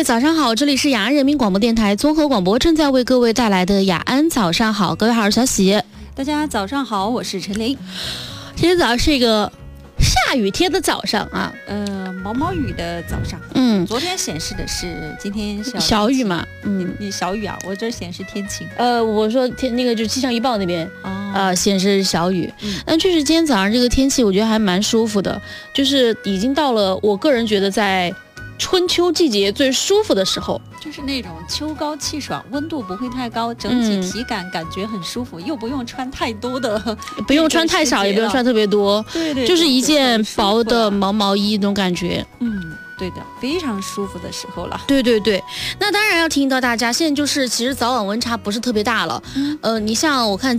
早上好，这里是雅安人民广播电台综合广播，正在为各位带来的雅安早上好。各位好，我是小喜。 大家早上好，我是陈琳。 今天早上是一个下雨天的早上啊， 毛毛雨的早上。昨天显示的是今天小雨嘛， 你小雨啊，我这显示天晴。 我说那个就气象预报那边显示小雨。但确实今天早上这个天气，我觉得还蛮舒服的，就是已经到了我个人觉得在春秋季节最舒服的时候， 就是那种秋高气爽，温度不会太高，整体体感感觉很舒服，又不用穿太多的， 不用穿太少，也不用穿特别多， 对， 就是一件薄的毛毛衣那种感觉。 对的，非常舒服的时候了。 对，那当然要提醒到大家，现在就是其实早晚温差不是特别大了。你像我看